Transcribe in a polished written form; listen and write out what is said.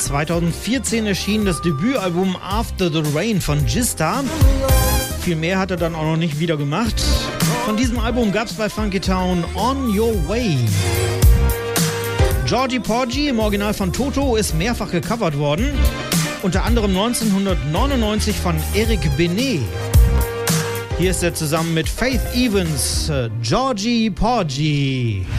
2014 erschien das Debütalbum After the Rain von Gista. Viel mehr hat er dann auch noch nicht wieder gemacht. Von diesem Album gab es bei Funky Town On Your Way. Georgie Porgy im Original von Toto ist mehrfach gecovert worden. Unter anderem 1999 von Eric Benet. Hier ist er zusammen mit Faith Evans, Georgie Porgy.